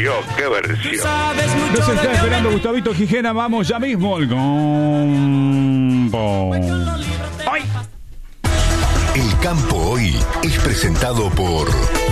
Dios, qué versión. Nos está esperando Gustavito Gijena. Vamos ya mismo al campo. ¡Ay! El campo hoy es presentado por...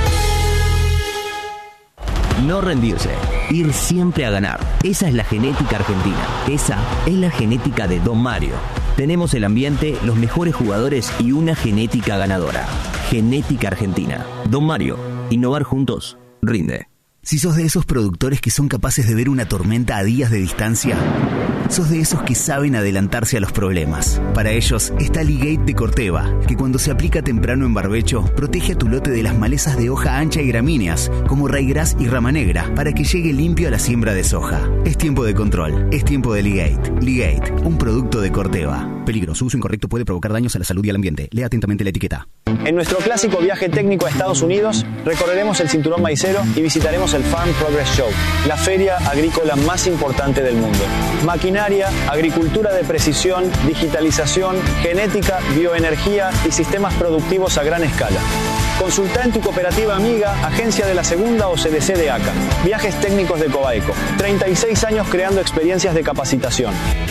No rendirse, ir siempre a ganar. Esa es la genética argentina. Esa es la genética de Don Mario. Tenemos el ambiente, los mejores jugadores y una genética ganadora. Genética argentina. Don Mario, innovar juntos, rinde. Si sos de esos productores que son capaces de ver una tormenta a días de distancia, sos de esos que saben adelantarse a los problemas. Para ellos está Ligate de Corteva, que cuando se aplica temprano en barbecho, protege a tu lote de las malezas de hoja ancha y gramíneas, como raigras y rama negra, para que llegue limpio a la siembra de soja. Es tiempo de control, es tiempo de Ligate. Ligate, un producto de Corteva. Peligro, su uso incorrecto puede provocar daños a la salud y al ambiente. Lea atentamente la etiqueta. En nuestro clásico viaje técnico a Estados Unidos, recorreremos el cinturón maicero y visitaremos el Farm Progress Show, la feria agrícola más importante del mundo. Maquinaria, agricultura de precisión, digitalización, genética, bioenergía y sistemas productivos a gran escala. Consulta en tu cooperativa amiga, agencia de la Segunda o CDC de ACA. Viajes técnicos de Cobaeco. 36 años creando experiencias de capacitación.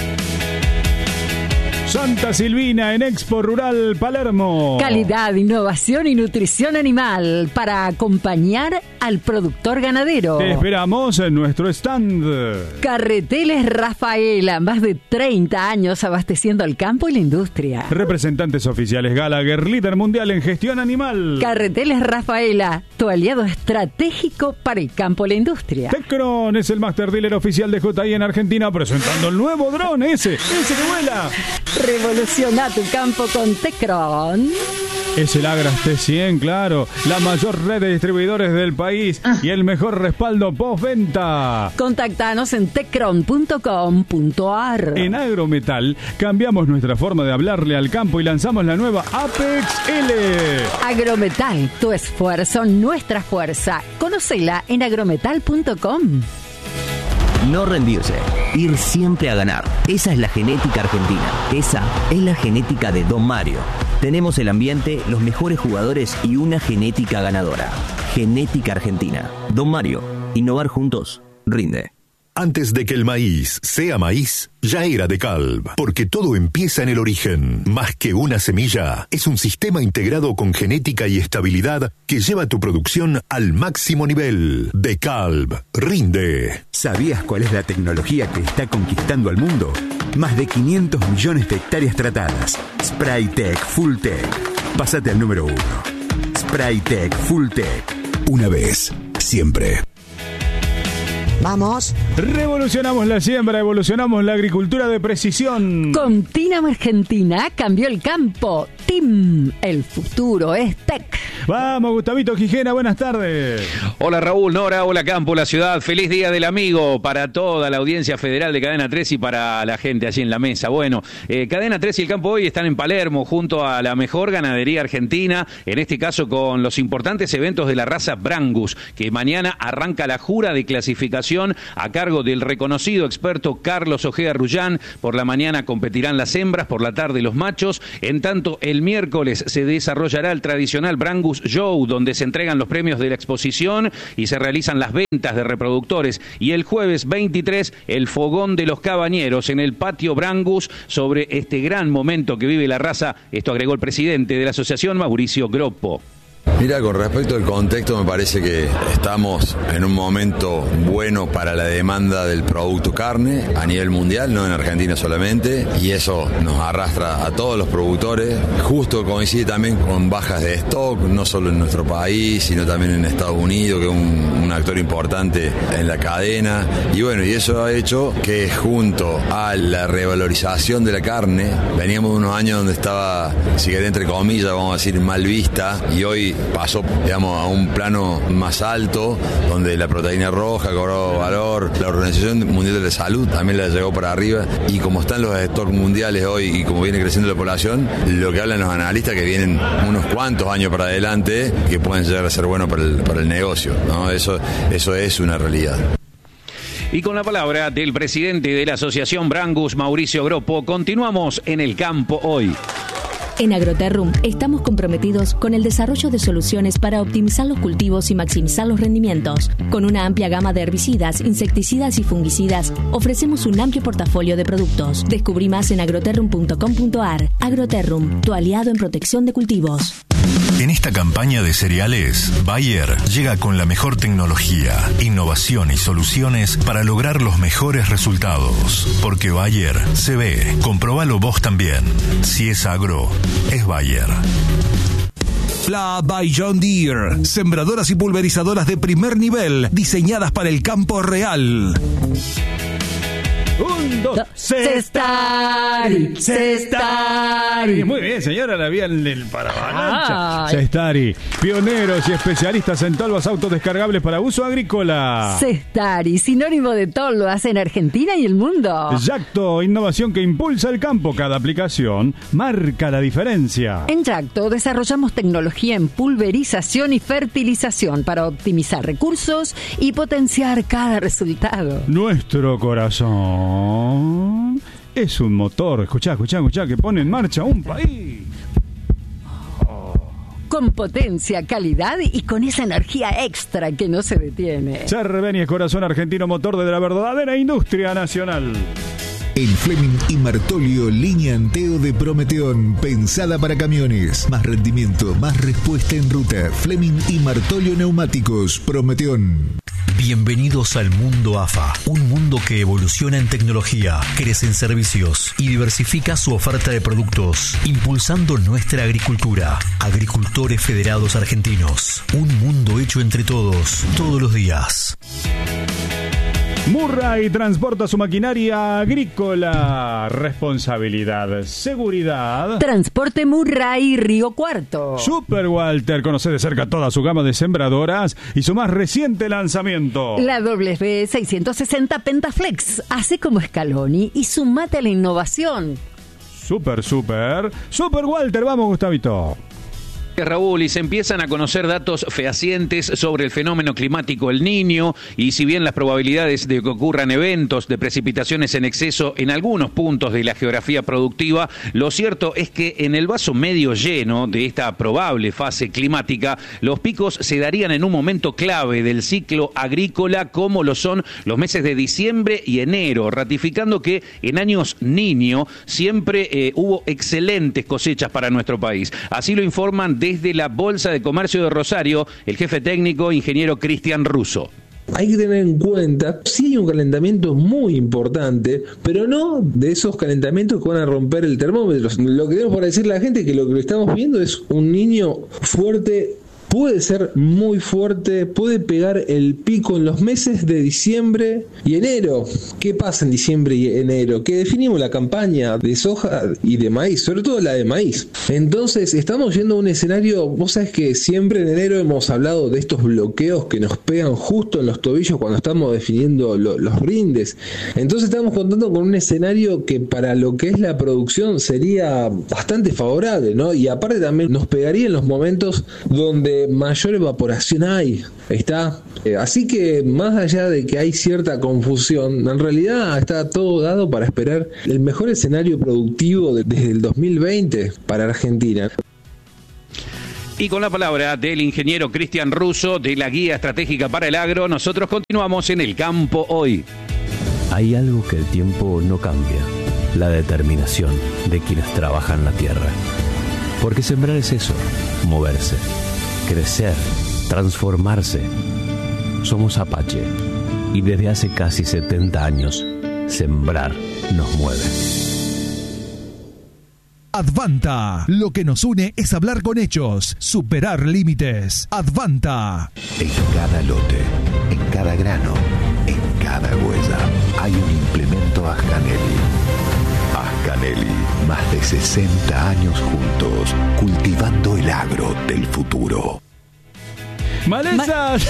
Santa Silvina en Expo Rural Palermo. Calidad, innovación y nutrición animal para acompañar al productor ganadero. Te esperamos en nuestro stand. Carreteles Rafaela, más de 30 años abasteciendo al campo y la industria. Representantes oficiales Gallagher, líder mundial en gestión animal. Carreteles Rafaela, tu aliado estratégico para el campo y la industria. Tecron es el master dealer oficial de JI en Argentina, presentando el nuevo dron, ese que vuela. Revoluciona tu campo con Tecron. Es el Agras T100, claro. La mayor red de distribuidores del país y el mejor respaldo postventa. Contactanos en tecron.com.ar. En Agrometal cambiamos nuestra forma de hablarle al campo y lanzamos la nueva Apex L. Agrometal, tu esfuerzo, nuestra fuerza. Conócela en agrometal.com. No rendirse, ir siempre a ganar. Esa es la genética argentina. Esa es la genética de Don Mario. Tenemos el ambiente, los mejores jugadores y una genética ganadora. Genética argentina. Don Mario, innovar juntos, rinde. Antes de que el maíz sea maíz, ya era DeKalb, porque todo empieza en el origen. Más que una semilla, es un sistema integrado con genética y estabilidad que lleva tu producción al máximo nivel. DeKalb, rinde. ¿Sabías cuál es la tecnología que está conquistando al mundo? Más de 500 millones de hectáreas tratadas. Spraytec Fulltech. Pásate al número 1. Spraytec Fulltech. Una vez, siempre. Vamos. Revolucionamos la siembra, evolucionamos la agricultura de precisión. Con Tinam Argentina cambió el campo. TIM, el futuro es Tech. Vamos, Gustavito Gijena, buenas tardes. Hola Raúl, Nora, hola Campo, la ciudad. Feliz Día del Amigo para toda la audiencia federal de Cadena 3 y para la gente allí en la mesa. Bueno, Cadena 3 y el Campo hoy están en Palermo junto a la mejor ganadería argentina, en este caso con los importantes eventos de la raza Brangus, que mañana arranca la jura de clasificación a cargo del reconocido experto Carlos Ojeda Rullán. Por la mañana competirán las hembras, por la tarde los machos. En tanto, el miércoles se desarrollará el tradicional Brangus Show, donde se entregan los premios de la exposición y se realizan las ventas de reproductores. Y el jueves 23, el fogón de los cabañeros en el patio Brangus sobre este gran momento que vive la raza. Esto agregó el presidente de la asociación, Mauricio Groppo. Mira, con respecto al contexto, me parece que estamos en un momento bueno para la demanda del producto carne a nivel mundial, no en Argentina solamente, y eso nos arrastra a todos los productores. Justo coincide también con bajas de stock, no solo en nuestro país, sino también en Estados Unidos, que es un actor importante en la cadena. Y bueno, y eso ha hecho que junto a la revalorización de la carne, veníamos de unos años donde estaba, si querés entre comillas, vamos a decir, mal vista, y hoy pasó, digamos, a un plano más alto, donde la proteína roja cobró valor, la Organización Mundial de la Salud también la llegó para arriba, y como están los stocks mundiales hoy y como viene creciendo la población, lo que hablan los analistas que vienen unos cuantos años para adelante que pueden llegar a ser buenos para el negocio, ¿no? Eso es una realidad. Y con la palabra del presidente de la asociación Brangus, Mauricio Groppo, continuamos en el campo hoy. En Agroterrum estamos comprometidos con el desarrollo de soluciones para optimizar los cultivos y maximizar los rendimientos. Con una amplia gama de herbicidas, insecticidas y fungicidas, ofrecemos un amplio portafolio de productos. Descubrí más en agroterrum.com.ar. Agroterrum, tu aliado en protección de cultivos. En esta campaña de cereales, Bayer llega con la mejor tecnología, innovación y soluciones para lograr los mejores resultados. Porque Bayer se ve. Comprobalo vos también. Si es agro, es Bayer. Pla by John Deere. Sembradoras y pulverizadoras de primer nivel, diseñadas para el campo real. 1, 2, Cestari. Muy bien, señora, la vía del paravalancha. Cestari, pioneros y especialistas en tolvas autodescargables para uso agrícola. Cestari, sinónimo de tolvas en Argentina y el mundo. Yacto, innovación que impulsa el campo. Cada aplicación marca la diferencia. En Yacto desarrollamos tecnología en pulverización y fertilización para optimizar recursos y potenciar cada resultado. Nuestro corazón es un motor, escuchá, que pone en marcha un país. Con potencia, calidad y con esa energía extra que no se detiene. Cerveni es corazón argentino, motor de la verdadera industria nacional. En Fleming y Martolio, línea Anteo de Prometeón, pensada para camiones. Más rendimiento, más respuesta en ruta. Fleming y Martolio Neumáticos, Prometeón. Bienvenidos al mundo AFA, un mundo que evoluciona en tecnología, crece en servicios y diversifica su oferta de productos, impulsando nuestra agricultura. Agricultores Federados Argentinos, un mundo hecho entre todos, todos los días. Murray transporta su maquinaria agrícola. Responsabilidad, seguridad. Transporte Murray Río Cuarto. Super Walter, conoce de cerca toda su gama de sembradoras y su más reciente lanzamiento. La W660 Pentaflex. Hace como Scaloni y sumate a la innovación. Super Walter, vamos, Gustavito. Raúl, y se empiezan a conocer datos fehacientes sobre el fenómeno climático El Niño, y si bien las probabilidades de que ocurran eventos de precipitaciones en exceso en algunos puntos de la geografía productiva, lo cierto es que en el vaso medio lleno de esta probable fase climática, los picos se darían en un momento clave del ciclo agrícola, como lo son los meses de diciembre y enero, ratificando que en años Niño siempre hubo excelentes cosechas para nuestro país. Así lo informan desde la Bolsa de Comercio de Rosario el jefe técnico, ingeniero Cristian Russo. Hay que tener en cuenta, sí hay un calentamiento muy importante, pero no de esos calentamientos que van a romper el termómetro. Lo que tenemos para decirle a la gente es que lo que estamos viendo es un Niño fuerte. Puede ser muy fuerte, puede pegar el pico en los meses de diciembre y enero. ¿Qué pasa en diciembre y enero? Que definimos la campaña de soja y de maíz, sobre todo la de maíz. Entonces estamos yendo a un escenario, vos sabés que siempre en enero hemos hablado de estos bloqueos que nos pegan justo en los tobillos cuando estamos definiendo los brindes. Entonces estamos contando con un escenario que para lo que es la producción sería bastante favorable, ¿no? Y aparte también nos pegaría en los momentos donde mayor evaporación hay. Está. Así que más allá de que hay cierta confusión, en realidad está todo dado para esperar el mejor escenario productivo desde el 2020 para Argentina. Y con la palabra del ingeniero Cristian Russo de la Guía Estratégica para el Agro, nosotros continuamos en El Campo Hoy. Hay algo que el tiempo no cambia: la determinación de quienes trabajan la tierra. Porque sembrar es eso, moverse, crecer, transformarse. Somos Apache y desde hace casi 70 años, sembrar nos mueve. Advanta. Lo que nos une es hablar con hechos, superar límites. Advanta. En cada lote, en cada grano, en cada huella, hay un implemento Ascanelli. Ascanelli, más de 60 años juntos, cultivando el agro del futuro. ¡Malezas!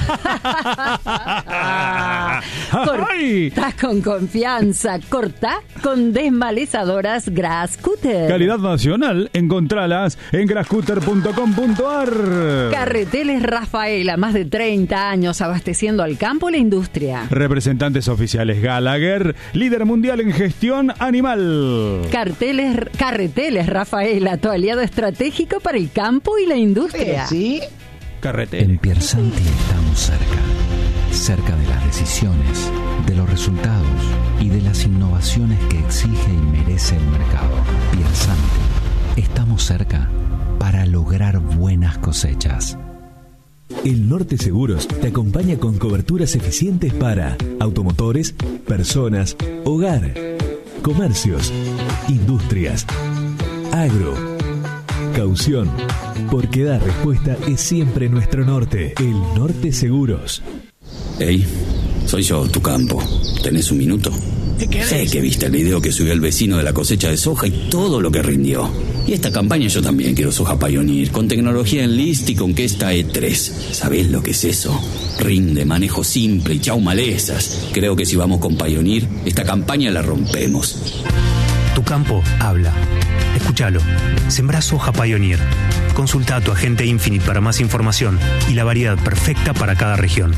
Corta con confianza. Corta con desmalezadoras Grascutter. Calidad nacional. Encontralas en grascutter.com.ar. Carreteles Rafaela. Más de 30 años abasteciendo al campo y la industria. Representantes oficiales Gallagher. Líder mundial en gestión animal. Carreteles Rafaela. Tu aliado estratégico para el campo y la industria. ¿Sí? Carretera. En Piersanti estamos cerca de las decisiones, de los resultados y de las innovaciones que exige y merece el mercado. Piersanti, estamos cerca para lograr buenas cosechas. El Norte Seguros te acompaña con coberturas eficientes para automotores, personas, hogar, comercios, industrias, agro, caución, porque dar respuesta es siempre nuestro norte. El Norte Seguros. Hey, soy yo, tu campo. ¿Tenés un minuto? Sé que viste el video que subió el vecino de la cosecha de soja y todo lo que rindió. Y esta campaña yo también quiero soja Pioneer, con tecnología Enlist y con Questa E3. ¿Sabés lo que es eso? Rinde, manejo simple y chau malezas. Creo que si vamos con Pioneer, esta campaña la rompemos. Tu campo habla. Escúchalo. Sembrá soja Pioneer. Consulta a tu agente Infinite para más información y la variedad perfecta para cada región.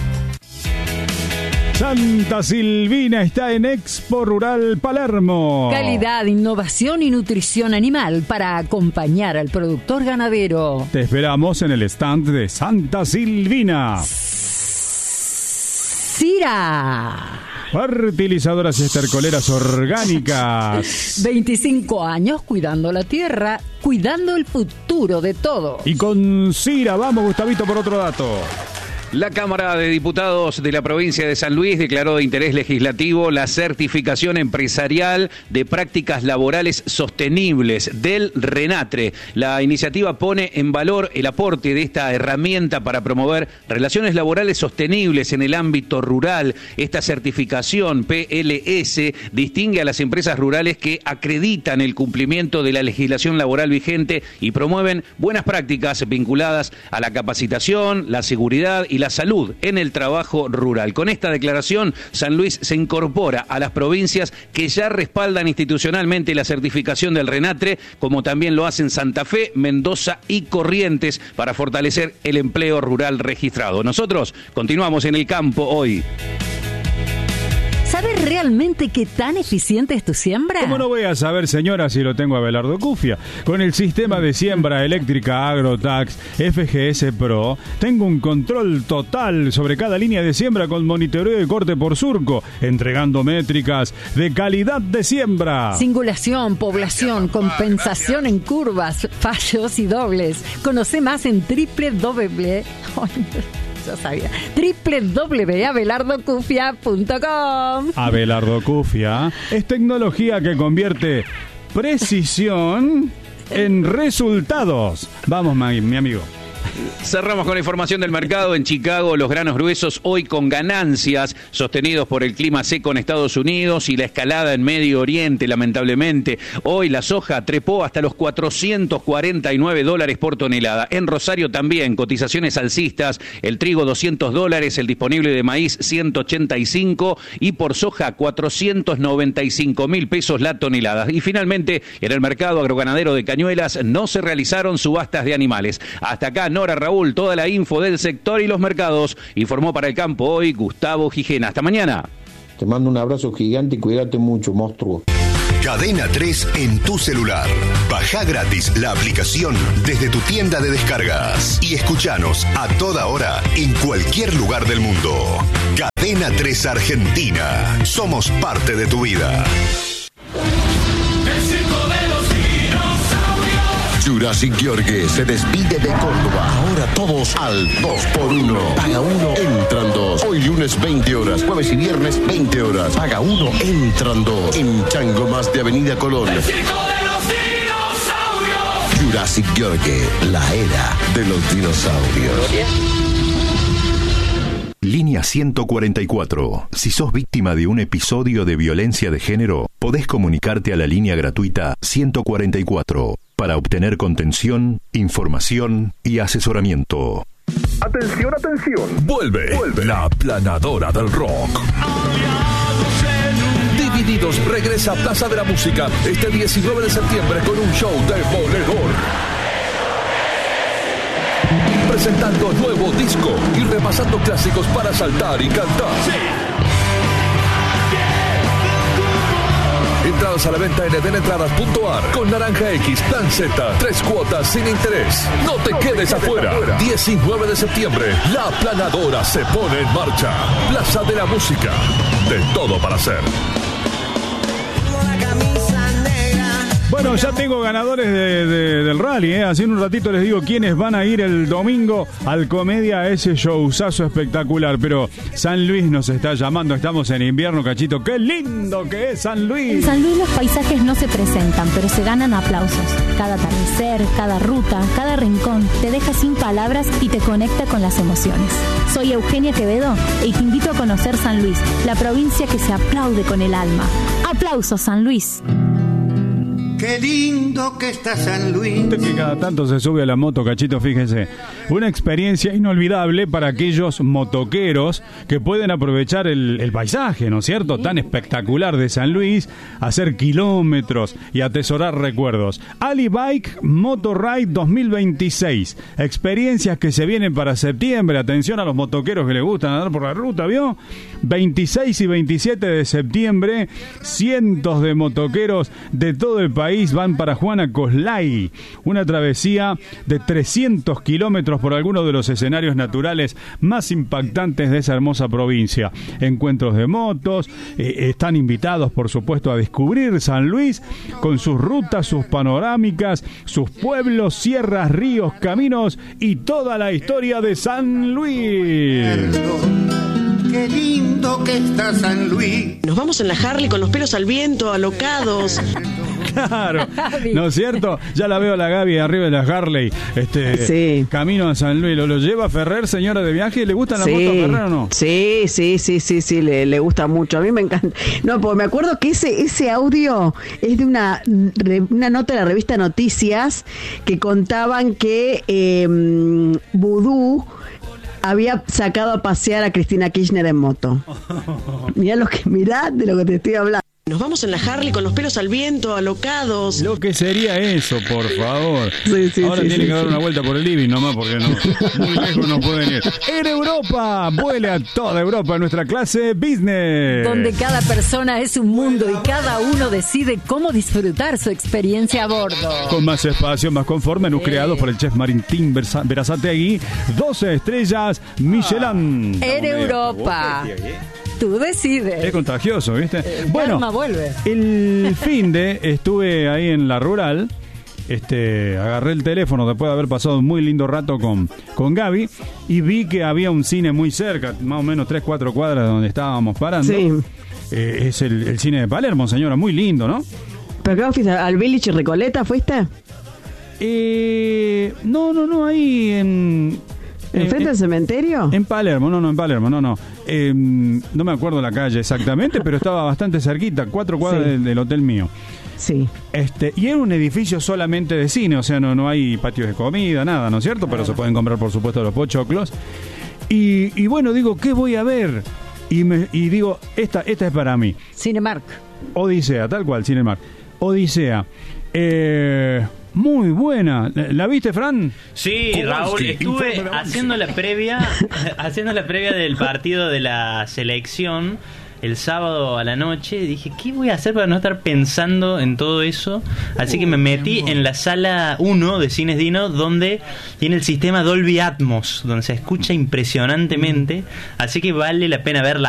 Santa Silvina está en Expo Rural Palermo. Calidad, innovación y nutrición animal para acompañar al productor ganadero. Te esperamos en el stand de Santa Silvina. Sira. Fertilizadoras y estercoleras orgánicas. 25 años cuidando la tierra, cuidando el futuro de todo. Y con Sira, vamos Gustavito por otro dato. La Cámara de Diputados de la provincia de San Luis declaró de interés legislativo la certificación empresarial de prácticas laborales sostenibles del RENATRE. La iniciativa pone en valor el aporte de esta herramienta para promover relaciones laborales sostenibles en el ámbito rural. Esta certificación PLS distingue a las empresas rurales que acreditan el cumplimiento de la legislación laboral vigente y promueven buenas prácticas vinculadas a la capacitación, la seguridad y la salud en el trabajo rural. Con esta declaración, San Luis se incorpora a las provincias que ya respaldan institucionalmente la certificación del RENATRE, como también lo hacen Santa Fe, Mendoza y Corrientes, para fortalecer el empleo rural registrado. Nosotros continuamos en el campo hoy. ¿Sabes realmente qué tan eficiente es tu siembra? ¿Cómo no voy a saber, señora, si lo tengo a Abelardo Cufia? Con el sistema de siembra eléctrica AgroTax FGS Pro, tengo un control total sobre cada línea de siembra con monitoreo de corte por surco, entregando métricas de calidad de siembra. Singulación, población, compensación en curvas, fallos y dobles. Conoce más en www.abelardocufia.com. Abelardo Cufia es tecnología que convierte precisión en resultados. Vamos, mi amigo. Cerramos con la información del mercado. En Chicago, los granos gruesos hoy con ganancias, sostenidos por el clima seco en Estados Unidos y la escalada en Medio Oriente, lamentablemente. Hoy la soja trepó hasta los $449 por tonelada. En Rosario también, cotizaciones alcistas, el trigo $200, el disponible de maíz 185 y por soja 495.000 pesos la tonelada. Y finalmente, en el mercado agroganadero de Cañuelas no se realizaron subastas de animales. Hasta acá, Nora, Raúl, toda la info del sector y los mercados. Informó para el campo hoy Gustavo Gijena. Hasta mañana. Te mando un abrazo gigante y cuídate mucho, monstruo. Cadena 3 en tu celular. Baja gratis la aplicación desde tu tienda de descargas y escuchanos a toda hora en cualquier lugar del mundo. Cadena 3 Argentina. Somos parte de tu vida. Jurassic Gheorghe se despide de Córdoba. Ahora todos al 2x1. Paga 1, entran 2. Hoy lunes 20 horas, jueves y viernes 20 horas. Paga 1, entran 2. En Chango Más de Avenida Colón. El circo de los dinosaurios. Jurassic Gheorghe, la era de los dinosaurios. Línea 144. Si sos víctima de un episodio de violencia de género, podés comunicarte a la línea gratuita 144 para obtener contención, información y asesoramiento. Atención, atención. Vuelve la Planadora del Rock. Divididos regresa a Plaza de la Música este 19 de septiembre con un show demoledor. Presentando nuevo disco y repasando clásicos para saltar y cantar. Entradas a la venta en edenetradas.ar con Naranja X, Plan Z, 3 cuotas sin interés. No te quedes afuera. 19 de septiembre, la Planadora se pone en marcha. Plaza de la Música. De todo para hacer. Bueno, ya tengo ganadores del rally, Así en un ratito les digo quiénes van a ir el domingo al Comedia, a ese showzazo espectacular. Pero San Luis nos está llamando, estamos en invierno, Cachito. ¡Qué lindo que es San Luis! En San Luis los paisajes no se presentan, pero se ganan aplausos. Cada atardecer, cada ruta, cada rincón te deja sin palabras y te conecta con las emociones. Soy Eugenia Quevedo y te invito a conocer San Luis, la provincia que se aplaude con el alma. ¡Aplausos, San Luis! Qué lindo que está San Luis. Usted que cada tanto se sube a la moto, Cachito, fíjese. Una experiencia inolvidable para aquellos motoqueros que pueden aprovechar el paisaje, ¿no es cierto? Tan espectacular de San Luis, hacer kilómetros y atesorar recuerdos. Ali Bike Motorride 2026. Experiencias que se vienen para septiembre. Atención a los motoqueros que les gustan andar por la ruta, ¿vio? 26 y 27 de septiembre, cientos de motoqueros de todo el país van para Juana Coslay, una travesía de 300 kilómetros por algunos de los escenarios naturales más impactantes de esa hermosa provincia. Encuentros de motos, están invitados por supuesto a descubrir San Luis con sus rutas, sus panorámicas, sus pueblos, sierras, ríos, caminos y toda la historia de San Luis. Qué lindo que está San Luis. Nos vamos en la Harley con los pelos al viento, alocados. Claro, ¿no es cierto? Ya la veo a la Gaby arriba de la Harley, sí. Camino a San Luis. ¿Lo lleva Ferrer, señora de viaje? ¿Le gustan las motos a Ferrer o no? Sí, le gusta mucho. A mí me encanta. No, porque me acuerdo que ese audio es de una nota de la revista Noticias que contaban que Vudú había sacado a pasear a Cristina Kirchner en moto. Mirá de lo que te estoy hablando. Nos vamos en la Harley con los pelos al viento, alocados. Lo que sería eso, por favor. Ahora tiene que dar una vuelta por el living nomás, porque muy lejos no pueden ir. En Europa, vuele a toda Europa nuestra clase Business. Donde cada persona es un mundo y cada uno decide cómo disfrutar su experiencia a bordo. Con más espacio, más confort, menús creados por el chef Marintín Berazategui, 12 estrellas Michelin. En Europa. Tú decides. Es contagioso, ¿viste? Bueno, vuelve. El finde estuve ahí en la rural. Agarré el teléfono después de haber pasado un muy lindo rato con Gaby y vi que había un cine muy cerca, más o menos 3-4 cuadras de donde estábamos parando. Sí. Es el cine de Palermo, señora, muy lindo, ¿no? ¿Pero qué fuiste? ¿Al Village Recoleta fuiste? No, ahí ¿Enfrente del cementerio? En Palermo, no. No me acuerdo la calle exactamente, pero estaba bastante cerquita, 4 cuadras del hotel mío. Sí. Y era un edificio solamente de cine, o sea, no hay patios de comida, nada, ¿no es cierto? Pero se pueden comprar, por supuesto, los pochoclos. Y bueno, digo, ¿qué voy a ver? Y digo, esta es para mí. Cinemark. Odisea, tal cual, Cinemark. Odisea. Muy buena. ¿La viste, Fran? Sí, Raúl, estuve haciendo la previa del partido de la selección el sábado a la noche. Dije, ¿qué voy a hacer para no estar pensando en todo eso? Así que me metí en la sala 1 de Cines Dino, donde tiene el sistema Dolby Atmos, donde se escucha impresionantemente. Así que vale la pena verla